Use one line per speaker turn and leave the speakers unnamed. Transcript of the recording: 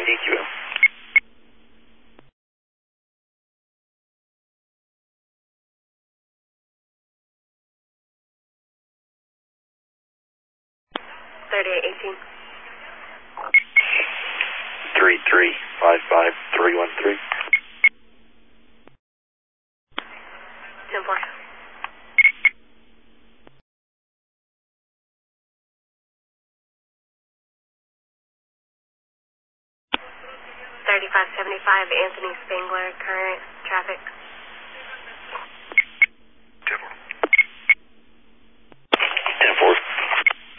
TQM.
3818.
3355313.
10-4. 3575 Anthony Spangler, current traffic.